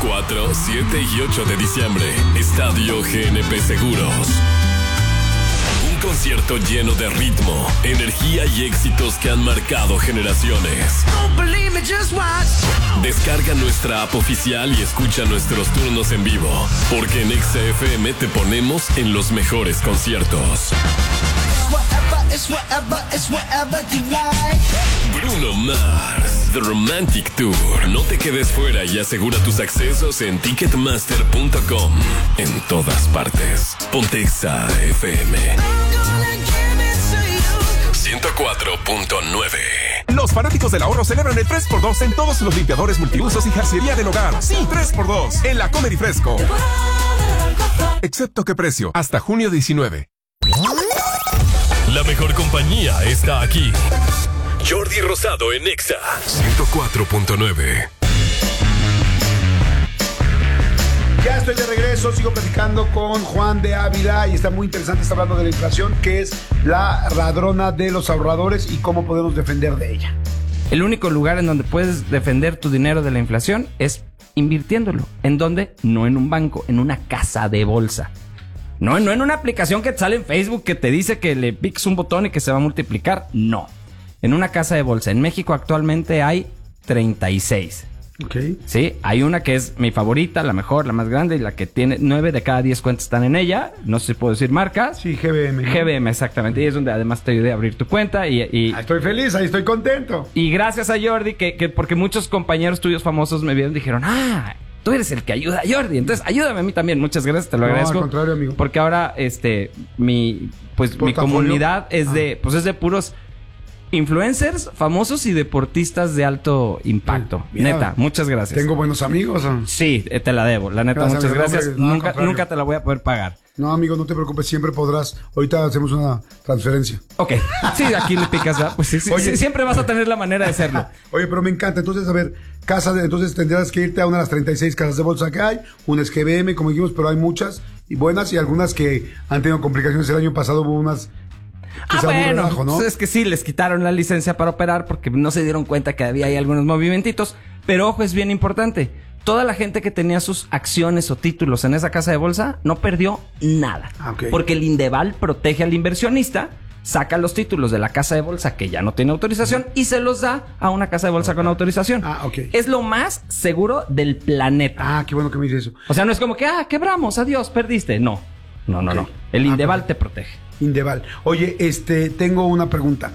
4, 7 y 8 de diciembre, Estadio GNP Seguros. Un concierto lleno de ritmo, energía y éxitos que han marcado generaciones. Descarga nuestra app oficial y escucha nuestros turnos en vivo, porque en Exa FM te ponemos en los mejores conciertos. Bruno Mars, The Romantic Tour. No te quedes fuera y asegura tus accesos en Ticketmaster.com. En todas partes. Ponte Exa FM 104.9. Los fanáticos del ahorro celebran el 3x2 en todos los limpiadores multiusos y jarciería del hogar. Sí, 3x2 en la Comer y Fresco. Excepto qué precio, hasta junio 19. La mejor compañía está aquí. Jordi Rosado en Exa 104.9. Ya estoy de regreso, sigo platicando con Juan de Ávila y está muy interesante, está hablando de la inflación, que es la ladrona de los ahorradores y cómo podemos defender de ella. El único lugar en donde puedes defender tu dinero de la inflación es invirtiéndolo. ¿En dónde? No en un banco, en una casa de bolsa. No en una aplicación que te sale en Facebook que te dice que le piques un botón y que se va a multiplicar. No. En una casa de bolsa. En México actualmente hay 36. Ok. Sí, hay una que es mi favorita, la mejor, la más grande y la que tiene 9 de cada 10 cuentas están en ella. No sé si puedo decir marcas. Sí, GBM. GBM, exactamente. Y es donde además te ayudé a abrir tu cuenta y estoy feliz, ahí estoy contento. Y gracias a Jordi, que porque muchos compañeros tuyos famosos me vieron y dijeron, tú eres el que ayuda a Jordi, entonces ayúdame a mí también. Muchas gracias, te lo agradezco. No, al contrario, amigo. Porque ahora, mi comunidad es de puros influencers, famosos y deportistas de alto impacto. Sí, neta, muchas gracias. Tengo buenos amigos. Sí, te la debo. La neta, muchas gracias. Nunca te la voy a poder pagar. No, amigo, no te preocupes, siempre podrás. Ahorita hacemos una transferencia. Ok. Sí, aquí le picas, ¿verdad? Pues sí, oye, siempre vas a tener la manera de hacerlo. Oye, pero me encanta. Entonces, a ver, entonces tendrás que irte a una de las 36 casas de bolsa que hay. Una es GBM, como dijimos, pero hay muchas y buenas y algunas que han tenido complicaciones. El año pasado hubo unas... bueno, relajo, ¿no? Es que sí, les quitaron la licencia para operar porque no se dieron cuenta que había ahí algunos movimentitos. Pero ojo, es bien importante. Toda la gente que tenía sus acciones o títulos en esa casa de bolsa no perdió nada. Okay. Porque el Indeval protege al inversionista, saca los títulos de la casa de bolsa que ya no tiene autorización y se los da a una casa de bolsa con autorización. Okay. Es lo más seguro del planeta. Qué bueno que me dices eso. O sea, no es como que, quebramos, adiós, perdiste. No. El Indeval te protege. Indeval. Oye, tengo una pregunta.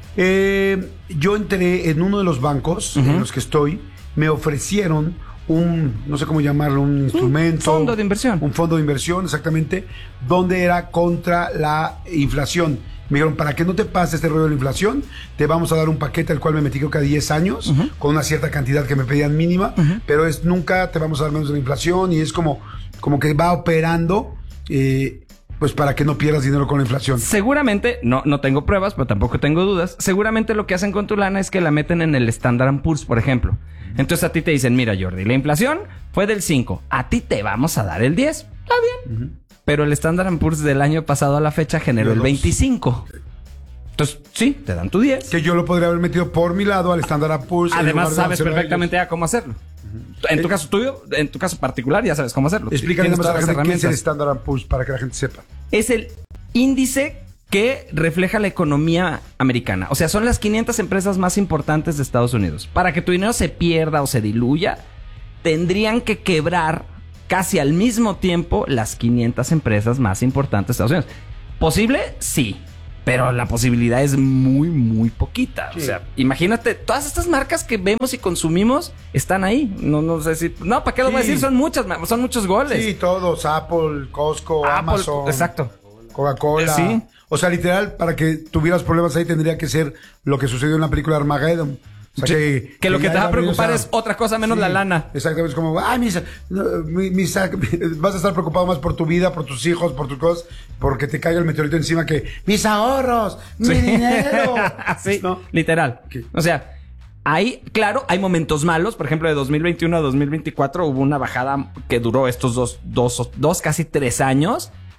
Yo entré en uno de los bancos en los que estoy, me ofrecieron no sé cómo llamarlo, un instrumento. Un fondo de inversión. Un fondo de inversión, exactamente, donde era contra la inflación. Me dijeron, para que no te pase este rollo de la inflación, te vamos a dar un paquete al cual me metí creo que a 10 años, con una cierta cantidad que me pedían mínima, pero nunca te vamos a dar menos de la inflación y es como que va operando... pues para que no pierdas dinero con la inflación. Seguramente, no tengo pruebas, pero tampoco tengo dudas. Seguramente lo que hacen con tu lana es que la meten en el Standard & Poor's, por ejemplo. Entonces a ti te dicen, mira Jordi, la inflación fue del 5. A ti te vamos a dar el 10. Está bien. Pero el Standard & Poor's del año pasado a la fecha generó el 25. Entonces, sí, te dan tu 10. Que yo lo podría haber metido por mi lado al Standard & Poor's. Además, sabes perfectamente cómo hacerlo. En tu caso tuyo, en tu caso particular, ya sabes cómo hacerlo. Explícale más a la gente qué es el Standard & Poor's para que la gente sepa. Es el índice que refleja la economía americana. O sea, son las 500 empresas más importantes de Estados Unidos. Para que tu dinero se pierda o se diluya, tendrían que quebrar casi al mismo tiempo las 500 empresas más importantes de Estados Unidos. ¿Posible? Sí. Pero la posibilidad es muy, muy poquita. Sí. O sea, imagínate, todas estas marcas que vemos y consumimos están ahí. No sé si... No, ¿para qué lo voy a decir? Son muchos goles. Sí, todos. Apple, Costco, Amazon. Exacto. Coca-Cola. Sí. O sea, literal, para que tuvieras problemas ahí tendría que ser lo que sucedió en la película Armageddon. O sea, que lo que te va a preocupar es otra cosa menos la lana. Exactamente, es como, vas a estar preocupado más por tu vida, por tus hijos, por tus cosas, porque te caiga el meteorito encima que, mis ahorros, mi dinero. Sí, ¿no? Literal. Okay. O sea, hay momentos malos. Por ejemplo, de 2021 a 2024 hubo una bajada que duró estos dos casi 3 años.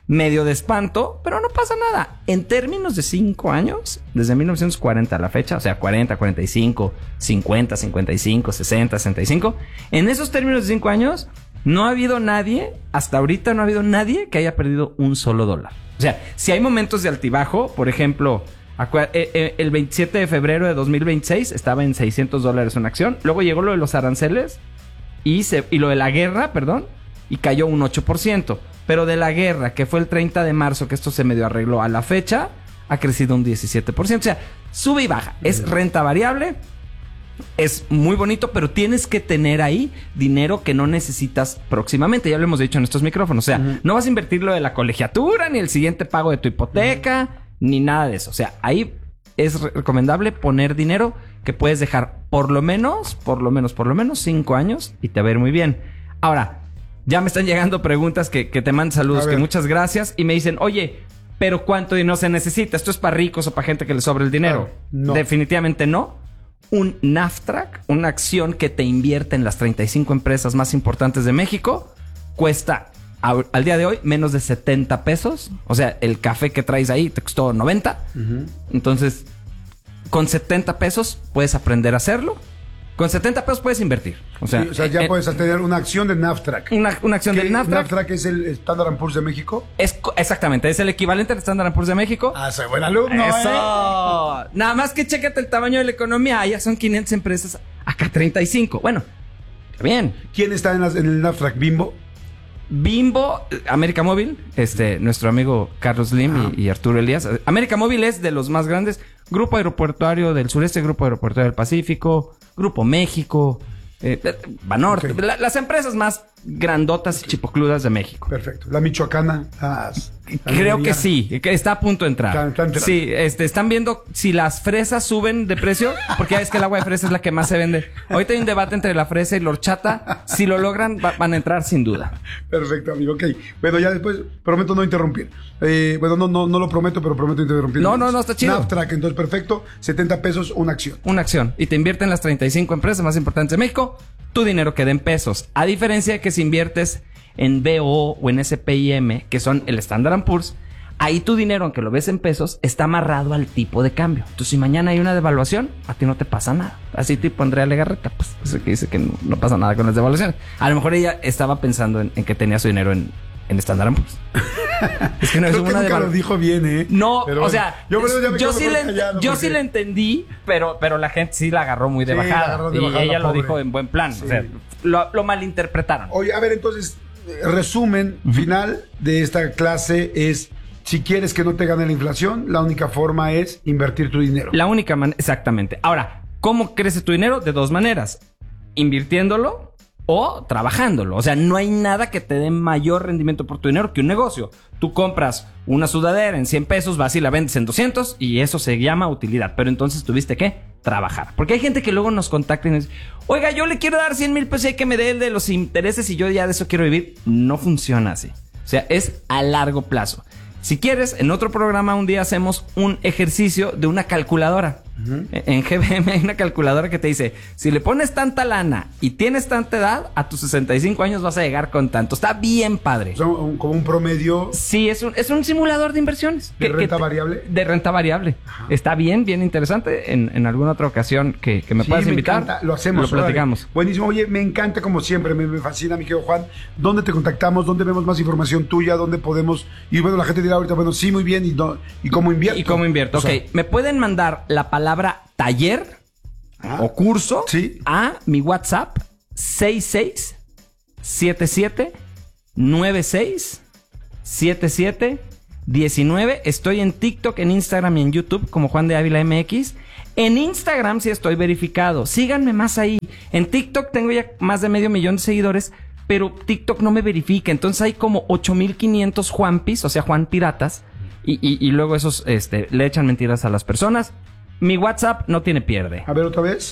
medio de espanto, pero no pasa nada. En términos de 5 años, desde 1940 a la fecha, o sea, 40, 45, 50, 55, 60, 65, en esos términos de 5 años, no ha habido nadie, hasta ahorita no ha habido nadie que haya perdido un solo dólar. O sea, si hay momentos de altibajo, por ejemplo, el 27 de febrero de 2026 estaba en $600 una acción, luego llegó lo de los aranceles y lo de la guerra, y cayó un 8%. Pero de la guerra, que fue el 30 de marzo, que esto se medio arregló a la fecha, ha crecido un 17%. O sea, sube y baja. Es renta variable, es muy bonito, pero tienes que tener ahí dinero que no necesitas próximamente. Ya lo hemos dicho en estos micrófonos. O sea, no vas a invertir lo de la colegiatura, ni el siguiente pago de tu hipoteca, ni nada de eso. O sea, ahí es recomendable poner dinero que puedes dejar por lo menos 5 años y te va a ir muy bien. Ahora, ya me están llegando preguntas que te mandan saludos, que muchas gracias. Y me dicen, oye, ¿pero cuánto dinero se necesita? ¿Esto es para ricos o para gente que le sobra el dinero? No. Definitivamente no. Un NAFTRAC, una acción que te invierte en las 35 empresas más importantes de México, cuesta al día de hoy menos de 70 pesos. O sea, el café que traes ahí te costó 90. Entonces, con 70 pesos puedes aprender a hacerlo. Con 70 pesos puedes invertir. O sea, ya puedes tener una acción de NAFTRAC. Una acción del NAFTRAC. ¿NAFTRAC es el Standard & Poor's de México? Exactamente, es el equivalente al Standard & Poor's de México. Soy buen alumno, ¡Eso! Nada más que chécate el tamaño de la economía. Allá son 500 empresas, acá 35. Bueno, bien. ¿Quién está en el NAFTRAC? ¿Bimbo? América Móvil, nuestro amigo Carlos Slim y Arturo Elías. América Móvil es de los más grandes. Grupo Aeroportuario del Sureste, Grupo Aeroportuario del Pacífico, Grupo México, Banorte, las empresas más grandotas y chipocludas de México. Perfecto. La Michoacana. Creo que sí, que está a punto de entrar. Sí, están viendo si las fresas suben de precio, porque ya ves que el agua de fresa es la que más se vende. Ahorita hay un debate entre la fresa y la horchata. Si lo logran, van a entrar sin duda. Perfecto, amigo. Ok. Bueno, ya después prometo no interrumpir. No lo prometo, pero prometo interrumpir. No, está chido. NAFTRAC, entonces perfecto. 70 pesos una acción. Una acción. Y te invierten las 35 empresas más importantes de México. Tu dinero queda en pesos. A diferencia de que si inviertes en BO o en SPIM, que son el Standard & Poor's, ahí tu dinero, aunque lo ves en pesos, está amarrado al tipo de cambio. Entonces, si mañana hay una devaluación, a ti no te pasa nada. Así tipo Andrea Legarreta, pues que dice que no pasa nada con las devaluaciones. A lo mejor ella estaba pensando en que tenía su dinero en Standard & Poor's. Es que no es una devaluación. Lo dijo bien, ¿eh? No, pero o sea, yo sí le entendí, pero la gente sí la agarró muy de bajada. Y ella lo dijo en buen plan. Sí. O sea, lo malinterpretaron. Oye, a ver, entonces, resumen final de esta clase es: si quieres que no te gane la inflación, la única forma es invertir tu dinero. La única manera, exactamente. Ahora, ¿cómo crece tu dinero? De dos maneras: invirtiéndolo o trabajándolo. O sea, no hay nada que te dé mayor rendimiento por tu dinero que un negocio. Tú compras una sudadera en 100 pesos, vas y la vendes en 200 y eso se llama utilidad. Pero entonces tuviste que trabajar. Porque hay gente que luego nos contacta y nos dice: oiga, yo le quiero dar 100,000 pesos y hay que me dé el de los intereses y yo ya de eso quiero vivir. No funciona así. O sea, es a largo plazo. Si quieres, en otro programa un día hacemos un ejercicio de una calculadora. En GBM hay una calculadora que te dice: si le pones tanta lana y tienes tanta edad, a tus 65 años vas a llegar con tanto. Está bien padre. Como un promedio. Sí, es un simulador de inversiones. ¿De renta variable? De renta variable. Ajá. Está bien interesante. En alguna otra ocasión que me puedas invitar. Encanta. Lo hacemos. Lo platicamos. Vale. Buenísimo. Oye, me encanta como siempre. Me fascina, mi querido Juan. ¿Dónde te contactamos? ¿Dónde vemos más información tuya? ¿Dónde podemos? Y bueno, la gente dirá ahorita, bueno, sí, muy bien. ¿Y cómo invierto? ¿Y cómo invierto? Ok. Me pueden mandar la palabra taller o curso a mi WhatsApp 6677967719. Estoy en TikTok, en Instagram y en YouTube como Juan de Ávila MX. En Instagram sí estoy verificado. Síganme más ahí. En TikTok tengo ya más de 500,000 de seguidores, pero TikTok no me verifica. Entonces hay como 8,500 Juanpis, o sea, Juan Piratas. Y luego esos le echan mentiras a las personas. Mi WhatsApp no tiene pierde. A ver, otra vez.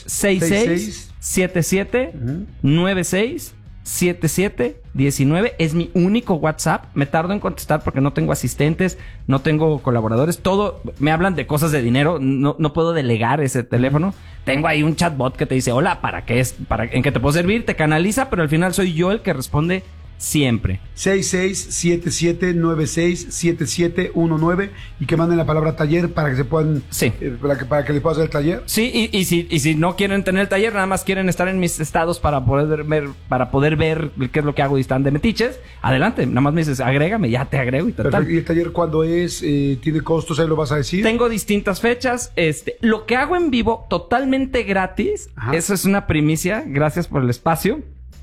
6677967719. Es mi único WhatsApp. Me tardo en contestar porque no tengo asistentes, no tengo colaboradores. Todo, me hablan de cosas de dinero. No puedo delegar ese teléfono. Tengo ahí un chatbot que te dice: hola, ¿para qué es? ¿En qué te puedo servir? Te canaliza, pero al final soy yo el que responde siempre. 6677967719 y que manden la palabra taller para que se puedan para que les pueda hacer el taller. Sí, y si no quieren tener el taller, nada más quieren estar en mis estados para poder ver qué es lo que hago y están de metiches, adelante, nada más me dices, agrégame, ya te agrego y tal. Perfecto. ¿Y el taller cuándo es? ¿Tiene costos? ¿Ahí lo vas a decir? Tengo distintas fechas. Lo que hago en vivo totalmente gratis, eso es una primicia, gracias por el espacio.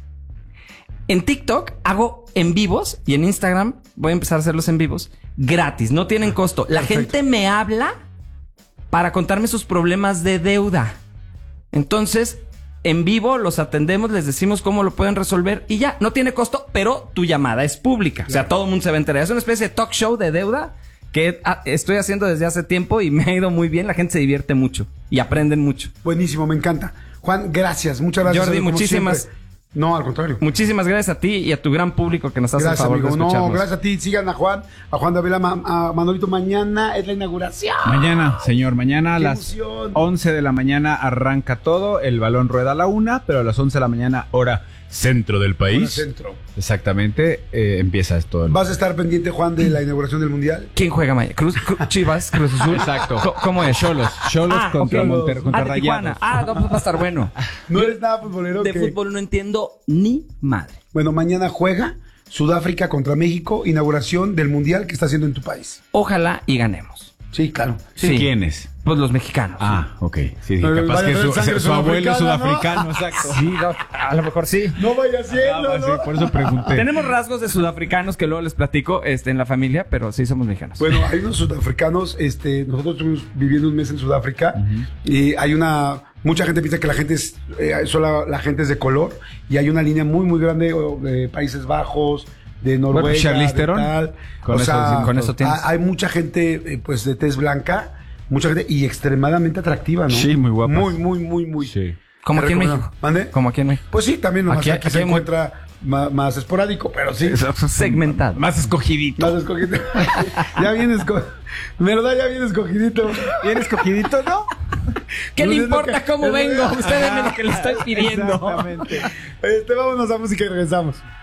En TikTok hago en vivos y en Instagram voy a empezar a hacerlos en vivos gratis, no tienen costo. La gente me habla para contarme sus problemas de deuda. Entonces, en vivo los atendemos, les decimos cómo lo pueden resolver y ya, no tiene costo, pero tu llamada es pública. O sea, todo el mundo se va a enterar. Es una especie de talk show de deuda que estoy haciendo desde hace tiempo y me ha ido muy bien. La gente se divierte mucho y aprenden mucho. Buenísimo, me encanta. Juan, gracias, muchas gracias. Jordi, muchísimas. No, al contrario. Muchísimas gracias a ti y a tu gran público que nos hace el favor de escucharnos. No, gracias a ti. Sigan a Juan Davila, a Manolito. Mañana es la inauguración. Mañana, señor, mañana a las 11 de la mañana arranca todo. El balón rueda a la 1, pero a las 11 de la mañana, hora centro del país. Hora centro. Exactamente, empieza esto. ¿Vas a estar pendiente, Juan, de la inauguración del Mundial? ¿Quién juega mañana? Chivas, Cruz Azul. Exacto. ¿Cómo es? Cholos contra Monterrey, contra de Tijuana. Rayados. Pues va a estar bueno. No eres nada futbolero. De fútbol no entiendo ni madre. Bueno, mañana juega Sudáfrica contra México, inauguración del Mundial que está haciendo en tu país. Ojalá y ganemos. Sí, claro. Sí. ¿Quiénes? Pues los mexicanos. Ah, ok. Sí, No, capaz vaya que a tener sangre su abuelo es sudafricana, sudafricano, exacto. Sí, no, a lo mejor sí. No vaya haciendo, Sí, ¿no? por eso pregunté. Tenemos rasgos de sudafricanos que luego les platico en la familia, pero sí somos mexicanos. Bueno, hay unos sudafricanos, nosotros estuvimos viviendo un mes en Sudáfrica y hay mucha gente piensa que la gente solo la gente es de color y hay una línea muy, muy grande de Países Bajos, de Noruega, Bueno, Charlize Theron, con eso tienes. Hay mucha gente, pues, de tez blanca, mucha gente y extremadamente atractiva, ¿no? Sí, muy guapa. Muy, muy, muy, muy. Sí. Como aquí en México. ¿Mande? Como aquí en México. Pues sí, también nomás aquí se hay encuentra más esporádico, pero sí. Segmentado. Más escogidito. Más escogidito. Ya viene ¿verdad? Ya viene escogidito. ¿Bien escogidito, no? ¿Qué No le sé lo importa que- cómo vengo? Ustedes me lo que le estoy pidiendo. Exactamente. Vámonos a música y regresamos.